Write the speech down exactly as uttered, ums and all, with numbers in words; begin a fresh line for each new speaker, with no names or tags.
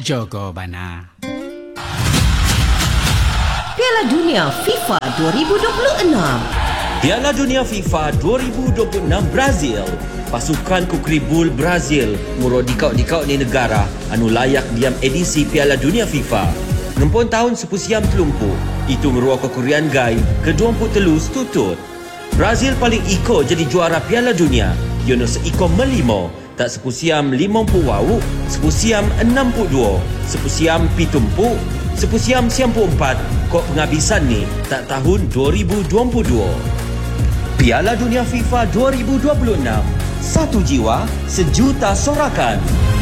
Jogo Bana.
Piala Dunia FIFA dua ribu dua puluh enam.
Piala Dunia FIFA dua ribu dua puluh enam Brazil. Pasukan Kukri Bull Brazil muro dikau-dikau ni negara anu layak diam edisi Piala Dunia FIFA. Ngempon tahun sepusiam telumpu, itu ngeruah kekurian gai ke dua puluh tiga setutut. Brazil paling iko jadi juara Piala Dunia. Yono seiko melimo, tak sepusiam lima puluh wau, sepusiam enam puluh dua, sepusiam pitumpu, sepusiam siam puluh empat, kok penghabisan ni tak tahun dua ribu dua puluh dua. Piala Dunia FIFA dua ribu dua puluh enam. Satu jiwa, sejuta sorakan.